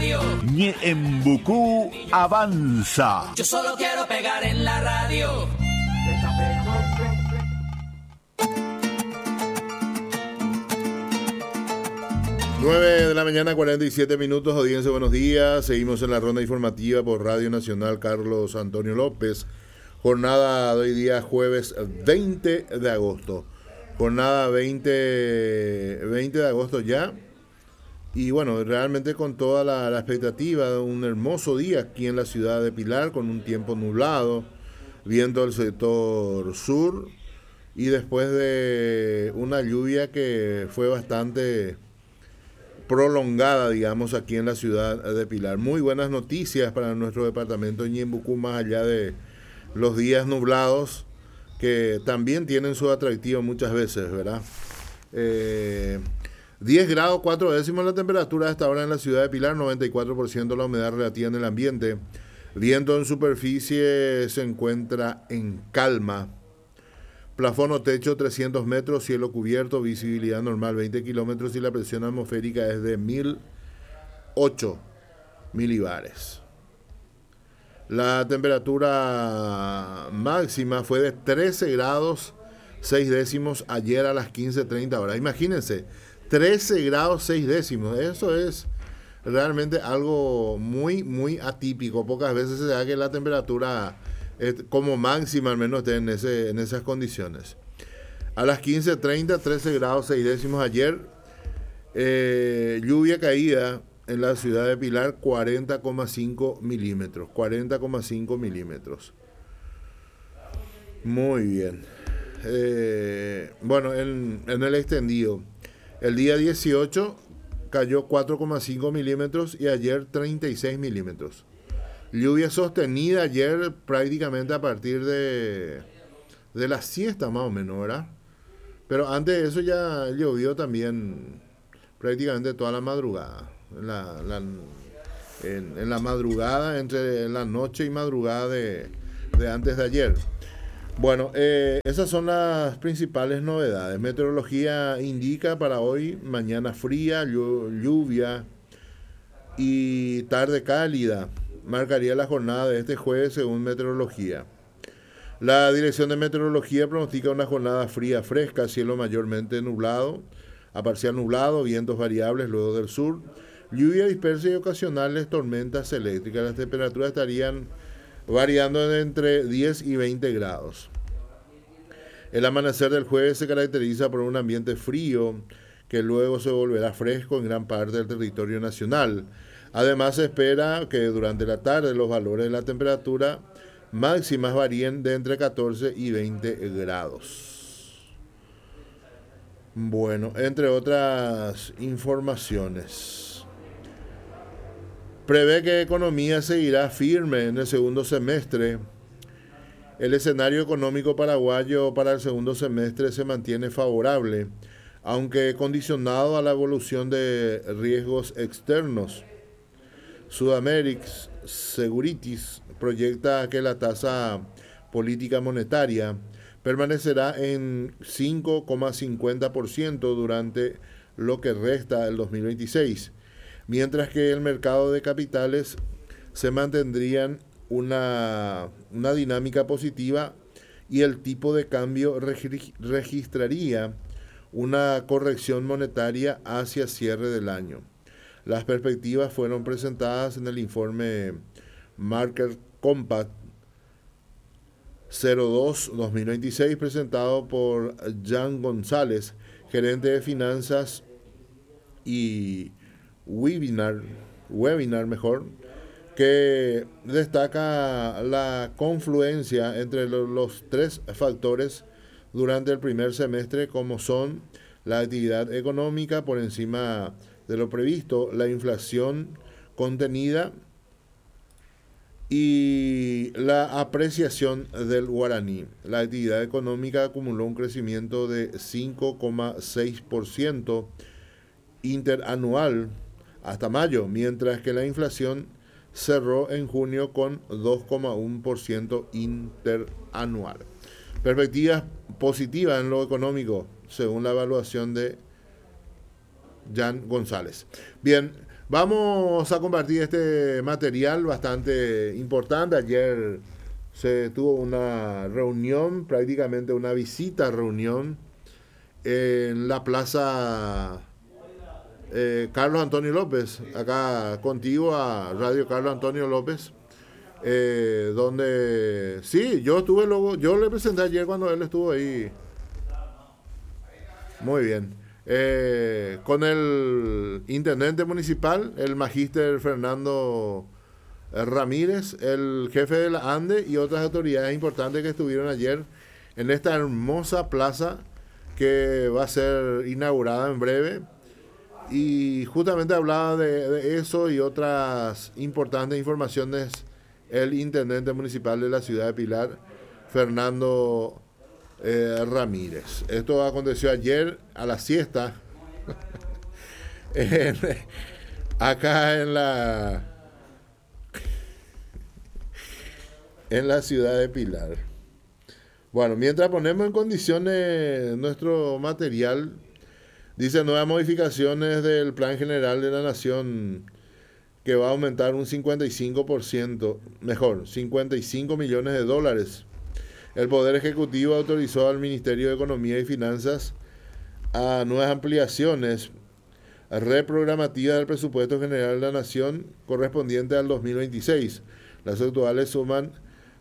radio. Ñeembucú avanza. Yo solo quiero pegar en la radio. 9 de la mañana, 47 minutos, audiencia, buenos días. Seguimos en la ronda informativa por Radio Nacional Carlos Antonio López. Jornada de hoy día, jueves 20 de agosto. Jornada 20 de agosto ya. Y bueno, realmente con toda la expectativa de un hermoso día aquí en la ciudad de Pilar, con un tiempo nublado, viento del sector sur, y después de una lluvia que fue bastante prolongada, digamos, aquí en la ciudad de Pilar. Muy buenas noticias para nuestro departamento de Ñeembucú, más allá de los días nublados, que también tienen su atractivo muchas veces, ¿verdad? 10 grados 4 décimos la temperatura hasta ahora en la ciudad de Pilar, 94% la humedad relativa en el ambiente. Viento en superficie se encuentra en calma. Plafón o techo 300 metros, cielo cubierto, visibilidad normal 20 kilómetros y la presión atmosférica es de 1008 milibares. La temperatura máxima fue de 13 grados 6 décimos ayer a las 15:30 horas. Imagínense, 13 grados 6 décimos. Eso es realmente algo muy, muy atípico. Pocas veces se da que la temperatura como máxima al menos esté en esas condiciones. A las 15:30, 13 grados 6 décimos ayer. Lluvia caída en la ciudad de Pilar, 40,5 milímetros. 40,5 milímetros. Muy bien. Bueno, en el extendido, el día 18 cayó 4,5 milímetros y ayer 36 milímetros. Lluvia sostenida ayer prácticamente a partir de la siesta más o menos, ¿verdad? Pero antes de eso ya llovió también prácticamente toda la madrugada. En la madrugada, entre la noche y madrugada de antes de ayer. Bueno, esas son las principales novedades. Meteorología indica para hoy, mañana fría, lluvia y tarde cálida. Marcaría la jornada de este jueves según meteorología. La Dirección de Meteorología pronostica una jornada fría fresca, cielo mayormente nublado, a parcial nublado, vientos variables luego del sur, lluvia dispersa y ocasionales tormentas eléctricas. Las temperaturas estarían variando de entre 10 y 20 grados. El amanecer del jueves se caracteriza por un ambiente frío que luego se volverá fresco en gran parte del territorio nacional. Además, se espera que durante la tarde los valores de la temperatura máximas varíen de entre 14 y 20 grados. Bueno, entre otras informaciones, prevé que economía seguirá firme en el segundo semestre. El escenario económico paraguayo para el segundo semestre se mantiene favorable, aunque condicionado a la evolución de riesgos externos. Sudamerics Securities proyecta que la tasa política monetaria permanecerá en 5,50% durante lo que resta del 2026, mientras que el mercado de capitales se mantendrían una dinámica positiva y el tipo de cambio registraría una corrección monetaria hacia cierre del año. Las perspectivas fueron presentadas en el informe Market Compact 02-2026 presentado por Jan González, gerente de finanzas y webinar que destaca la confluencia entre los tres factores durante el primer semestre, como son la actividad económica por encima de lo previsto, la inflación contenida y la apreciación del guaraní. La actividad económica acumuló un crecimiento de 5,6% interanual hasta mayo, mientras que la inflación cerró en junio con 2,1% interanual. Perspectivas positivas en lo económico, según la evaluación de Jan González. Bien, Vamos a compartir este material bastante importante. Ayer se tuvo una reunión, prácticamente una visita reunión en la plaza Carlos Antonio López, acá contigo a Radio Carlos Antonio López, donde sí, yo estuve luego, yo le presenté ayer cuando él estuvo ahí. Muy bien. Con el intendente municipal, el magíster Fernando Ramírez, el jefe de la ANDE y otras autoridades importantes que estuvieron ayer en esta hermosa plaza que va a ser inaugurada en breve. Y justamente hablaba de eso y otras importantes informaciones el intendente municipal de la ciudad de Pilar, Fernando Ramírez. Esto aconteció ayer a la siesta acá en la ciudad de Pilar. Bueno, mientras ponemos en condiciones nuestro material, dice nuevas modificaciones del Plan General de la Nación que va a aumentar un 55%, mejor, 55 millones de dólares. El Poder Ejecutivo autorizó al Ministerio de Economía y Finanzas a nuevas ampliaciones reprogramativas del presupuesto general de la Nación correspondiente al 2026. Las actuales suman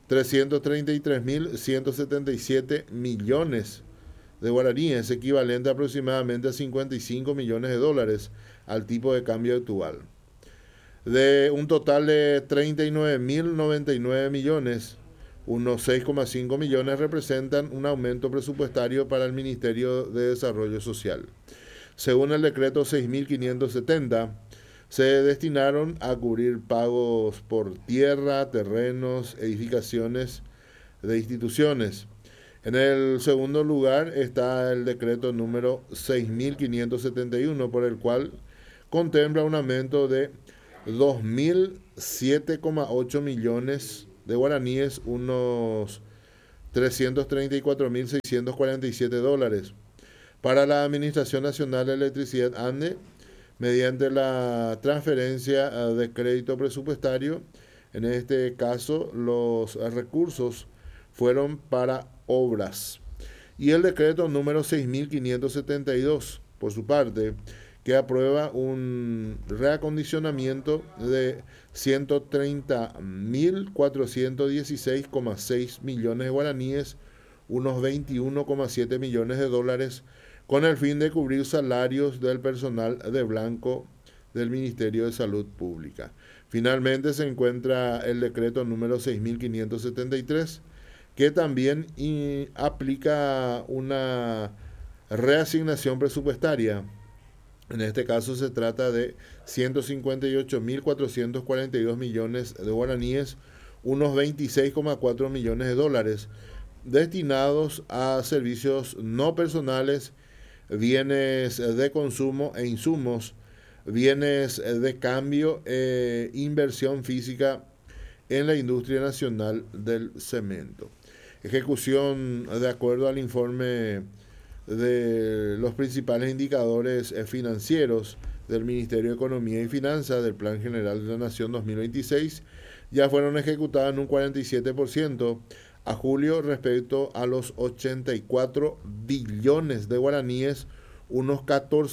333.177 millones de guaraníes, equivalente aproximadamente a 55 millones de dólares al tipo de cambio actual. De un total de 39.099 millones, unos 6,5 millones representan un aumento presupuestario para el Ministerio de Desarrollo Social. Según el decreto 6.570, se destinaron a cubrir pagos por tierra, terrenos, edificaciones de instituciones. En el segundo lugar está el decreto número 6.571, por el cual contempla un aumento de 2.007,8 millones de guaraníes, unos 334.647 dólares. Para la Administración Nacional de Electricidad ANDE, mediante la transferencia de crédito presupuestario, en este caso los recursos fueron para obras. Y el decreto número 6.572, por su parte, que aprueba un reacondicionamiento de 130.416,6 millones de guaraníes, unos 21,7 millones de dólares, con el fin de cubrir salarios del personal de blanco del Ministerio de Salud Pública. Finalmente se encuentra el decreto número 6.573, que también aplica una reasignación presupuestaria. En este caso se trata de 158.442 millones de guaraníes, unos 26,4 millones de dólares, destinados a servicios no personales, bienes de consumo e insumos, bienes de cambio e inversión física en la industria nacional del cemento. Ejecución de acuerdo al informe de los principales indicadores financieros del Ministerio de Economía y Finanzas del Plan General de la Nación 2026 ya fueron ejecutadas en un 47% a julio respecto a los 84 billones de guaraníes, unos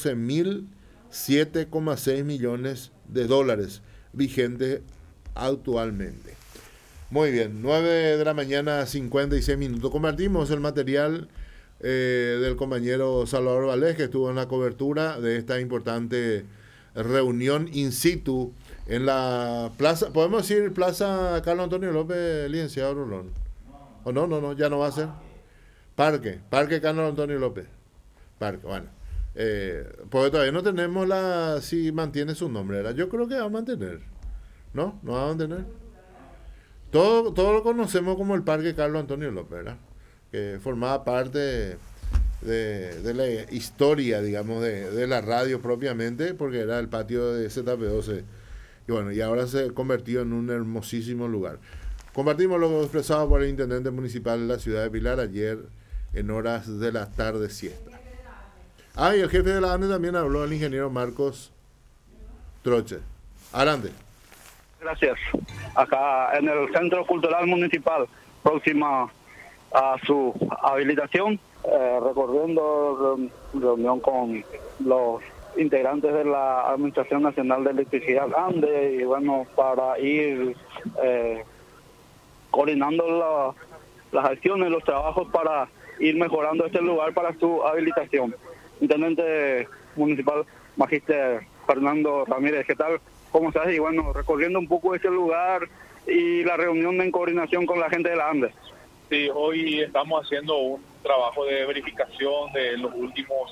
14.007,6 millones de dólares vigentes actualmente. Muy bien, 9 de la mañana, 56 minutos. Compartimos el material del compañero Salvador Valés, que estuvo en la cobertura de esta importante reunión in situ en la plaza, podemos decir Plaza Carlos Antonio López, licenciado Rolón. ¿O no, ya no va a ser? Parque Carlos Antonio López. Parque, bueno. Porque todavía no tenemos si mantiene su nombre, ¿verdad? Yo creo que va a mantener. ¿No? ¿No va a mantener? Todo lo conocemos como el Parque Carlos Antonio López, ¿verdad? Que formaba parte de la historia, digamos, de la radio propiamente, porque era el patio de ZP12. Y bueno, y ahora se ha convertido en un hermosísimo lugar. Compartimos lo expresado por el intendente municipal de la ciudad de Pilar ayer en horas de la tarde siesta. Y el jefe de la ANDE también habló, el ingeniero Marcos troche. Adelante. Gracias. Acá en el Centro Cultural Municipal, próxima a su habilitación, recorriendo reunión con los integrantes de la Administración Nacional de Electricidad ANDE, y bueno, para ir coordinando las acciones, los trabajos para ir mejorando este lugar para su habilitación. Intendente Municipal Magíster Fernando Ramírez, ¿qué tal? ¿Cómo estás? Y bueno, recorriendo un poco este lugar y la reunión en coordinación con la gente de la ANDE. Sí, hoy estamos haciendo un trabajo de verificación de los últimos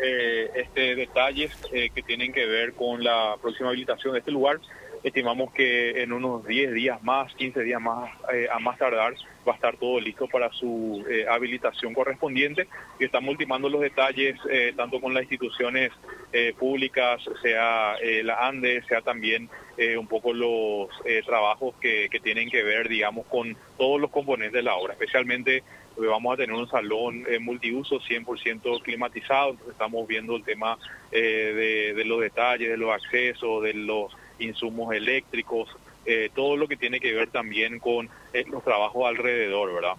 detalles que tienen que ver con la próxima habilitación de este lugar. Estimamos que en unos 10 días más, 15 días más, a más tardar, va a estar todo listo para su habilitación correspondiente, y estamos ultimando los detalles tanto con las instituciones públicas, sea la ANDE, sea también un poco los trabajos que tienen que ver, digamos, con todos los componentes de la obra. Especialmente vamos a tener un salón multiuso 100% climatizado. Entonces estamos viendo el tema de los detalles, de los accesos, de los insumos eléctricos, todo lo que tiene que ver también con los trabajos alrededor, ¿verdad?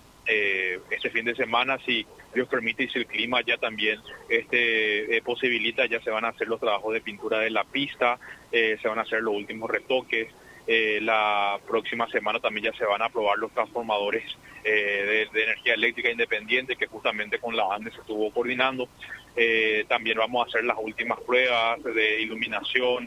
Este fin de semana, si Dios permite y si el clima ya también posibilita, ya se van a hacer los trabajos de pintura de la pista, se van a hacer los últimos retoques. La próxima semana también ya se van a aprobar los transformadores de energía eléctrica independiente, que justamente con la ANDE se estuvo coordinando. También vamos a hacer las últimas pruebas de iluminación,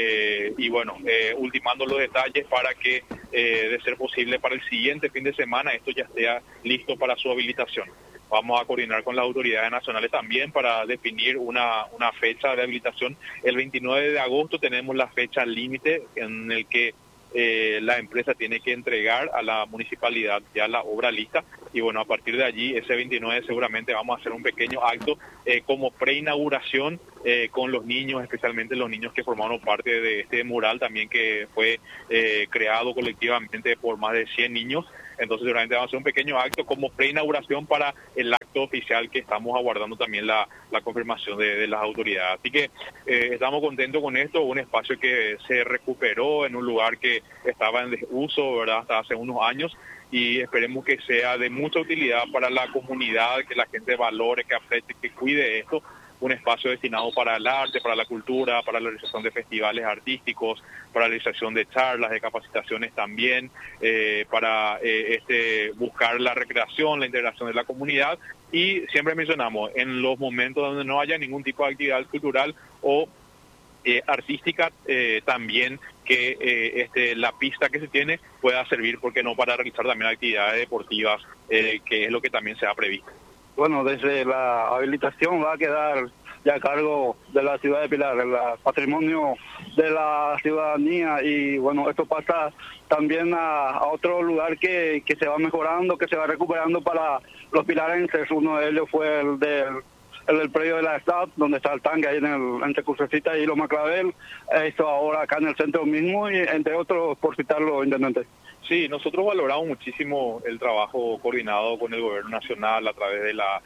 y bueno, ultimando los detalles para que, de ser posible, para el siguiente fin de semana esto ya esté listo para su habilitación. Vamos a coordinar con las autoridades nacionales también para definir una fecha de habilitación. El 29 de agosto tenemos la fecha límite en el que la empresa tiene que entregar a la municipalidad ya la obra lista, y bueno, a partir de allí, ese 29 seguramente vamos a hacer un pequeño acto como preinauguración con los niños, especialmente los niños que formaron parte de este mural también, que fue creado colectivamente por más de 100 niños. Entonces seguramente vamos a hacer un pequeño acto como preinauguración para el acto oficial, que estamos aguardando también la confirmación de las autoridades. Así que estamos contentos con esto, un espacio que se recuperó en un lugar que estaba en desuso, ¿verdad?, hasta hace unos años, y esperemos que sea de mucha utilidad para la comunidad, que la gente valore, que aprecie, que cuide esto. Un espacio destinado para el arte, para la cultura, para la realización de festivales artísticos, para la realización de charlas, de capacitaciones también, para buscar la recreación, la integración de la comunidad. Y siempre mencionamos, en los momentos donde no haya ningún tipo de actividad cultural o artística, también que la pista que se tiene pueda servir, porque no, para realizar también actividades deportivas, que es lo que también se ha previsto. Bueno, desde la habilitación va a quedar ya a cargo de la ciudad de Pilar, el patrimonio de la ciudadanía, y bueno, esto pasa también a otro lugar que se va mejorando, que se va recuperando para los pilarenses. Uno de ellos fue el del predio de la STAT, donde está el tanque ahí entre Crucecita y Loma Clavel. Esto ahora acá en el centro mismo, y entre otros, por citarlo, intendente. Sí, nosotros valoramos muchísimo el trabajo coordinado con el gobierno nacional a través de la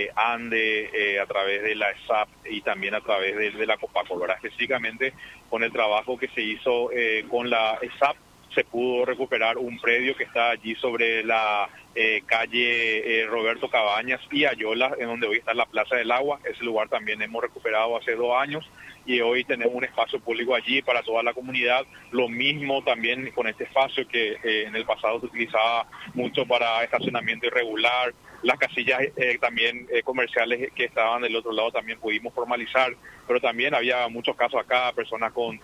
ANDE, a través de la ESAP y también a través de la Copaco, ¿verdad? Específicamente con el trabajo que se hizo con la ESAP, se pudo recuperar un predio que está allí sobre la calle Roberto Cabañas y Ayola, en donde hoy está la Plaza del Agua. Ese lugar también hemos recuperado hace 2 años, y hoy tenemos un espacio público allí para toda la comunidad. Lo mismo también con este espacio que en el pasado se utilizaba mucho para estacionamiento irregular. Las casillas también comerciales que estaban del otro lado también pudimos formalizar, pero también había muchos casos acá, personas con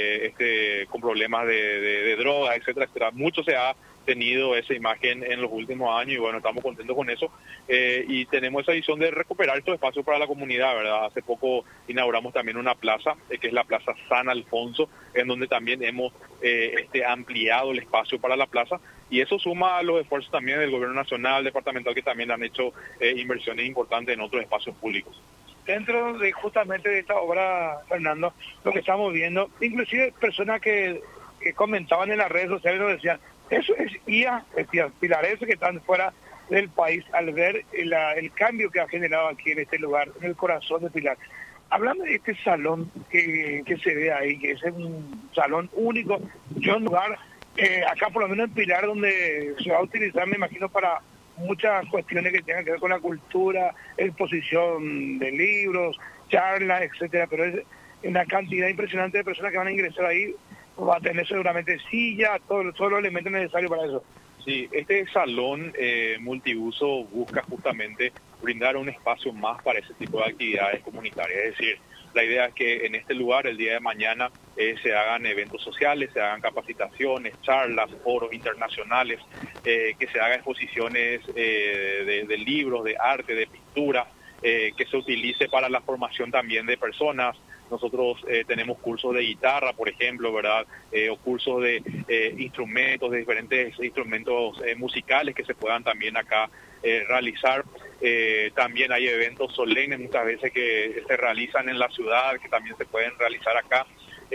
problemas de drogas, etcétera, etcétera. Mucho se ha tenido esa imagen en los últimos años, y bueno, estamos contentos con eso, y tenemos esa visión de recuperar estos espacios para la comunidad, ¿verdad? Hace poco inauguramos también una plaza, que es la Plaza San Alfonso, en donde también hemos ampliado el espacio para la plaza, y eso suma a los esfuerzos también del gobierno nacional, departamental, que también han hecho inversiones importantes en otros espacios públicos. Dentro de justamente de esta obra, Fernando, lo que estamos viendo, inclusive personas que comentaban en las redes sociales nos decían, eso es IA, pilarenses que están fuera del país, al ver el cambio que ha generado aquí en este lugar, en el corazón de Pilar. hablando de este salón que se ve ahí, que es un salón único, yo en lugar, acá por lo menos en Pilar, donde se va a utilizar, me imagino, para muchas cuestiones que tengan que ver con la cultura, exposición de libros, charlas, etcétera, pero es una cantidad impresionante de personas que van a ingresar ahí, va a tener seguramente silla, todos los elementos necesarios para eso. Sí, este salón multiuso busca justamente brindar un espacio más para ese tipo de actividades comunitarias. Es decir, la idea es que en este lugar el día de mañana se hagan eventos sociales, se hagan capacitaciones, charlas, foros internacionales, que se hagan exposiciones de libros, de arte, de pintura, que se utilice para la formación también de personas. Nosotros tenemos cursos de guitarra, por ejemplo, ¿verdad? O cursos de instrumentos, de diferentes instrumentos musicales que se puedan también acá realizar. También hay eventos solemnes muchas veces que se realizan en la ciudad, que también se pueden realizar acá.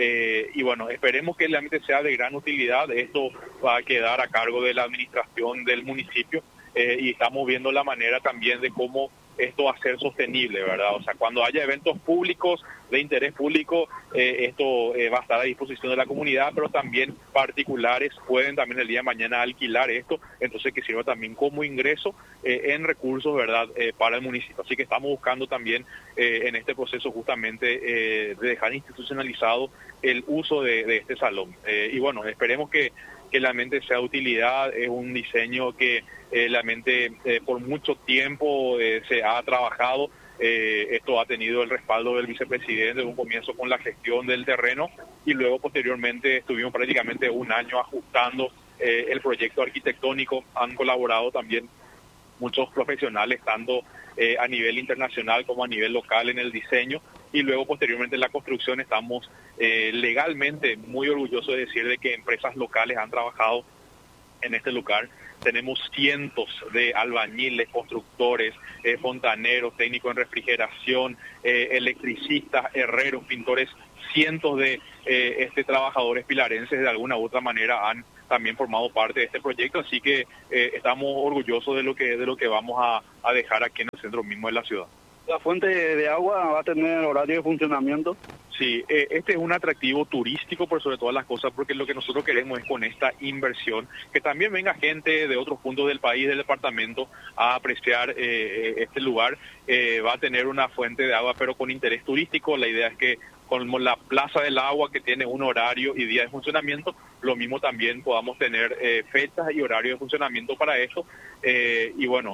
Y bueno, esperemos que realmente sea de gran utilidad. Esto va a quedar a cargo de la administración del municipio y estamos viendo la manera también de cómo esto va a ser sostenible, ¿verdad? O sea, cuando haya eventos públicos de interés público, esto va a estar a disposición de la comunidad, pero también particulares pueden también el día de mañana alquilar esto, entonces que sirva también como ingreso en recursos, ¿verdad?, para el municipio. Así que estamos buscando también en este proceso justamente de dejar institucionalizado el uso de este salón. Y bueno, esperemos que realmente sea de utilidad. Es un diseño que realmente por mucho tiempo se ha trabajado. Esto ha tenido el respaldo del vicepresidente de un comienzo con la gestión del terreno y luego posteriormente estuvimos prácticamente un año ajustando el proyecto arquitectónico. Han colaborado también muchos profesionales, tanto a nivel internacional como a nivel local en el diseño, y luego posteriormente en la construcción. Estamos legalmente muy orgullosos de decir de que empresas locales han trabajado en este lugar. Tenemos cientos de albañiles, constructores, fontaneros, técnicos en refrigeración, electricistas, herreros, pintores, cientos de trabajadores pilarenses de alguna u otra manera han también formado parte de este proyecto, así que estamos orgullosos de lo que vamos a dejar aquí en el centro mismo de la ciudad. ¿La fuente de agua va a tener horario de funcionamiento? Sí, este es un atractivo turístico por sobre todas las cosas, porque lo que nosotros queremos es con esta inversión que también venga gente de otros puntos del país, del departamento, a apreciar este lugar. Va a tener una fuente de agua, pero con interés turístico. La idea es que como la Plaza del Agua, que tiene un horario y día de funcionamiento, lo mismo también podamos tener fechas y horarios de funcionamiento para esto. Y bueno,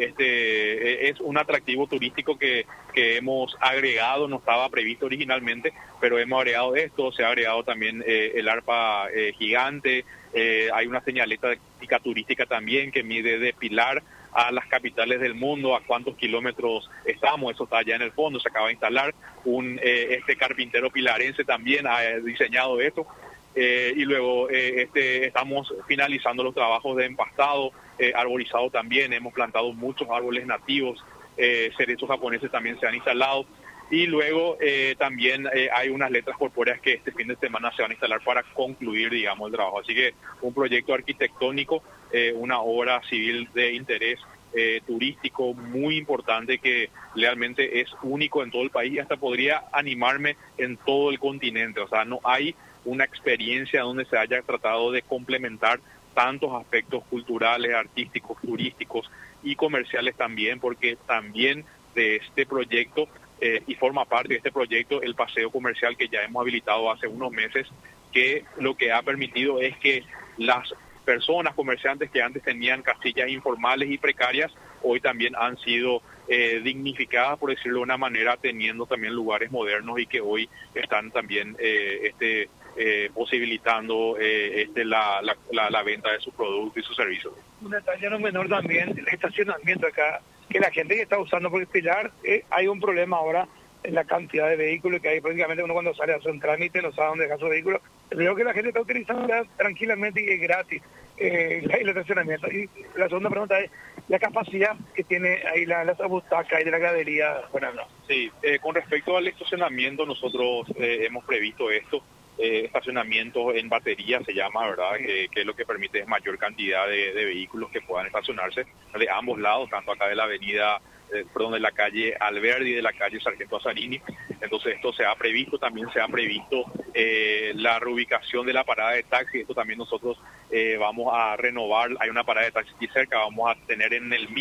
este es un atractivo turístico que hemos agregado, no estaba previsto originalmente, pero hemos agregado esto. Se ha agregado también el arpa gigante. Hay una señaleta turística también que mide de Pilar a las capitales del mundo, a cuántos kilómetros estamos. Eso está allá en el fondo. Se acaba de instalar este carpintero pilarense también ha diseñado esto. Y luego estamos finalizando los trabajos de empastado, arborizado también. Hemos plantado muchos árboles nativos, cerezos japoneses también se han instalado. Y luego también hay unas letras corpóreas que este fin de semana se van a instalar para concluir, digamos, el trabajo. Así que un proyecto arquitectónico, una obra civil de interés turístico muy importante, que realmente es único en todo el país y hasta podría animarme en todo el continente. O sea, no hay una experiencia donde se haya tratado de complementar tantos aspectos culturales, artísticos, turísticos y comerciales también, porque también de este proyecto y forma parte de este proyecto el paseo comercial que ya hemos habilitado hace unos meses, que lo que ha permitido es que las personas, comerciantes que antes tenían casillas informales y precarias, hoy también han sido dignificadas, por decirlo de una manera, teniendo también lugares modernos y que hoy están también posibilitando la venta de sus productos y sus servicios. Un detalle no menor también, el estacionamiento acá, que la gente que está usando, porque Pilar, hay un problema ahora en la cantidad de vehículos que hay. Prácticamente uno cuando sale a hacer un trámite no sabe dónde dejar su vehículo. Veo que la gente está utilizando tranquilamente y es gratis el estacionamiento. Y la segunda pregunta es la capacidad que tiene ahí las butacas y de la gradería. Bueno, no. Sí, con respecto al estacionamiento, nosotros hemos previsto esto. Estacionamiento en batería se llama, ¿verdad? Que es lo que permite mayor cantidad de vehículos que puedan estacionarse de ambos lados, tanto acá de la avenida de la calle Alberdi y de la calle Sargento Azarini. Entonces esto también se ha previsto la reubicación de la parada de taxi. Esto también nosotros vamos a renovar. Hay una parada de taxi aquí cerca, vamos a tener en la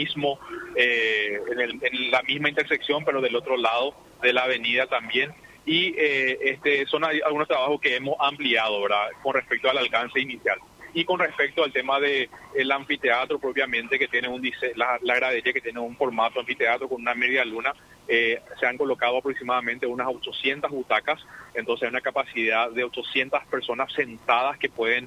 misma intersección, pero del otro lado de la avenida también. Y son algunos trabajos que hemos ampliado, ¿verdad?, con respecto al alcance inicial. Y con respecto al tema del anfiteatro propiamente, que tiene la gradería que tiene un formato anfiteatro con una media luna, se han colocado aproximadamente unas 800 butacas, entonces hay una capacidad de 800 personas sentadas que pueden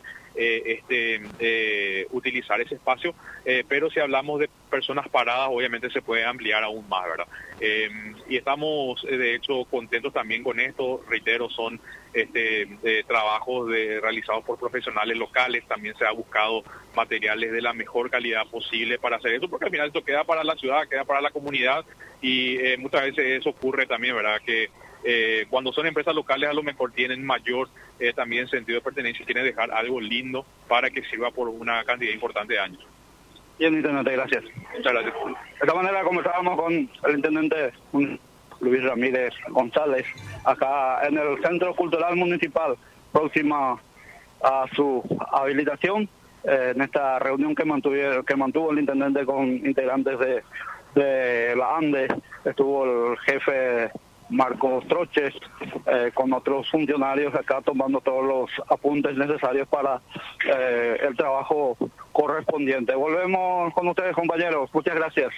utilizar ese espacio, pero si hablamos de personas paradas, obviamente se puede ampliar aún más, ¿verdad? Y estamos, de hecho, contentos también con esto. Reitero, son trabajos realizados por profesionales locales. También se ha buscado materiales de la mejor calidad posible para hacer eso, porque al final esto queda para la ciudad, queda para la comunidad, y muchas veces eso ocurre también, ¿verdad?, que cuando son empresas locales a lo mejor tienen mayor también sentido de pertenencia y quieren dejar algo lindo para que sirva por una cantidad importante de años. Bien, intendente, gracias. Muchas gracias. De esta manera conversábamos con el intendente Luis Ramírez González, acá en el Centro Cultural Municipal, próxima a su habilitación, en esta reunión que mantuvo el intendente con integrantes de la ANDE. Estuvo el jefe Marcos Troches, con otros funcionarios acá tomando todos los apuntes necesarios para el trabajo correspondiente. Volvemos con ustedes, compañeros. Muchas gracias.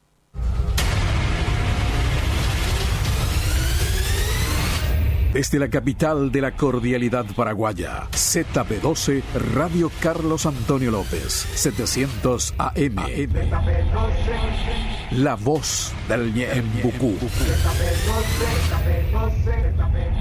Desde la capital de la cordialidad paraguaya, ZB12, Radio Carlos Antonio López, 700 AM. La voz del Ñembucú.